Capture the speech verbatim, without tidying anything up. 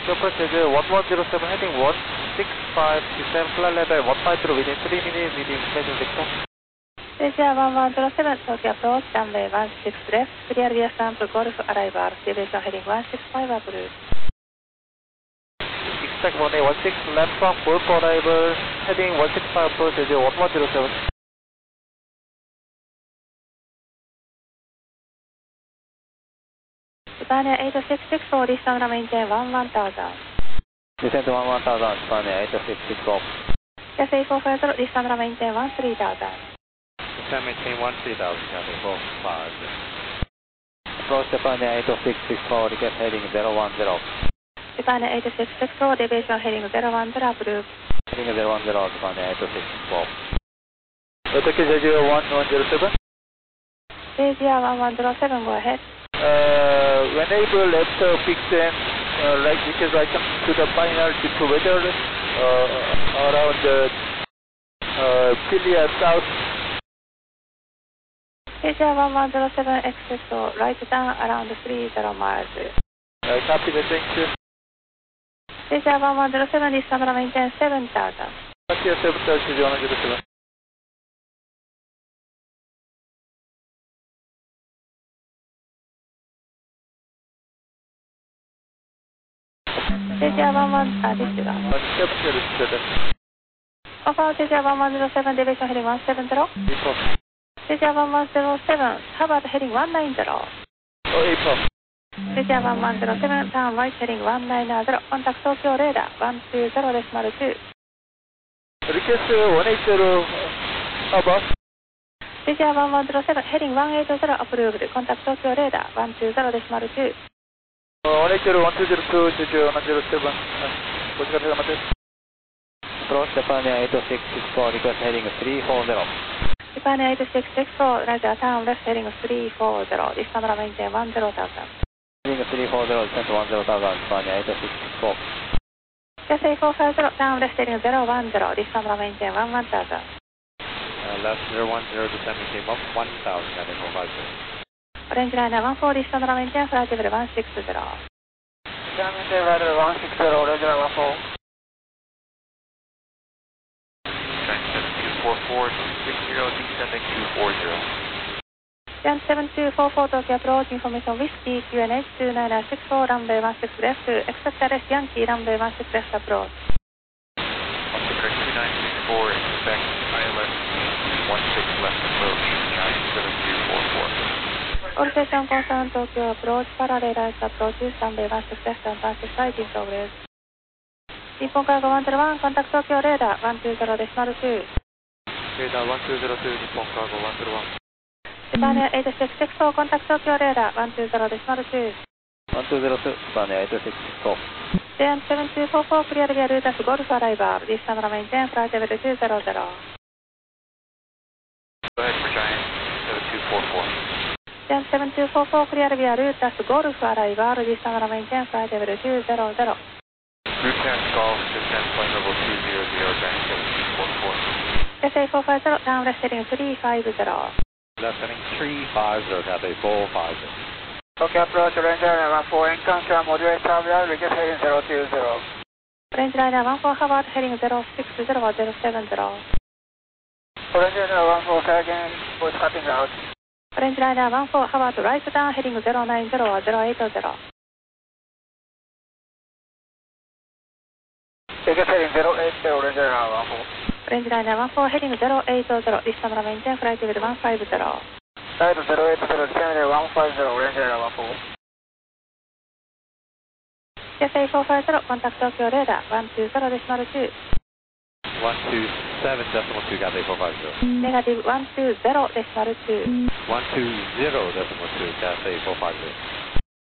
Chopper Jeju one one zero seven heading one six five descend flight level one five zero within three minutes with information dicta. Jeju one one zero seven Tokyo approach runway one six left, clear via stamp Golf arrival, deviation heading one six five approved. Exact runway one six left from Golf arrival, heading one six five approach Jeju one one zero seven. Japan eight six six four, descend and maintain one one thousand. Descend one one thousand, Japan eight six six four. Cathay four five zero, descend and maintain one three thousand. Descend maintain one three thousand, Cathay four five zero. Approach Japan eight six six four, request heading zero one zero. Japan eight six six four, deviation heading zero one zero approved. Heading zero one zero, Japan eight six six four. Tokyo Jeju one one zero seven. Jeju one one zero seven, go ahead. Uh, whenever left uh, fix and uh, right, which is I come to the final to weather uh, around the uh, Philia South. Jeju one one zero seven, exit to right down around three zero miles. Uh, copy the thank you. Jeju one one zero seven, descend and maintain seven thousand. Copy the seven thousand one zero seven. Jeju one one, uh, this is one. one seven zero seven. Alpha Jeju one one zero seven, deviation heading one seven zero. April. Jeju one one zero seven, how about heading one nine zero? Oh, April. Jeju one one zero seven, turn right heading one nine zero, contact Tokyo radar one two zero decimal two. Request uh, one eight zero, how about? Jeju one one zero seven, heading one eight zero approved, contact Tokyo radar one two zero decimal two. Uh, one eight zero one two zero two, Jeju one zero seven. What's the name? Approach Japan eight six six four, request heading three four zero. Japan eight six six four, Roger, turn left heading three four zero, descend and maintain one zero thousand. Heading three four zero, descend one zero thousand, Japan eight six six four. Cathay four five zero, turn left heading zero one zero, descend and maintain one one thousand. Uh, left zero one zero, descend maintain one one thousand, Cathay four five zero. Orange liner one four, descend and maintain flight level one six zero. Descend maintain flight level one six zero, orange liner one four. seven two four four six zero, descending two four zero. Jan seven two four four Tokyo approach, information Whiskey Q N H two nine nine six four, runway one six left, expect arrest Yankee, runway one six left approach. Altimeter two nine six four, expect I L S one six left approach, nine seven two four four. All station concern Tokyo approach, parallel right approach, runway one six left and one six right in progress. Nippon Cargo one zero one, contact Tokyo radar one two zero decimal two. Radar one two zero two, Nippon Cargo one zero one. Japan eight six six four, contact Tokyo radar one two zero decimal two. one two zero two, Japan eight six six four. J M seven two four four, clear via route as Golf arrival, descend and maintain flight level two zero zero. Go ahead for Giant seven two four four. J M seven two four four, clear via route as Golf arrival, descend and maintain flight level two zero zero. Route ten Golf, descend flight level two zero zero, Giant seven two four four. Cathay four five zero, down left heading three five zero. Left heading three five zero, Cathay four five zero. Okay, approach Ranger one four, encounter moderate traveler, request heading zero two zero. Orange liner one four, Howard heading zero six zero zero seven zero. Ranger one four, again, voice cutting out. Orange liner one four, Howard right down heading zero nine zero zero eight zero. Request heading zero eight zero, Ranger one four. Orange liner one four, heading zero eight zero, descend and maintain flight level one five zero. Right zero eight zero, descend one five zero, Ranger one four. Cathay four five zero, contact Tokyo radar one two zero decimal two. one two seven decimal two, Cathay four five zero. Negative one two zero decimal two. one two zero decimal two, Cathay four five zero.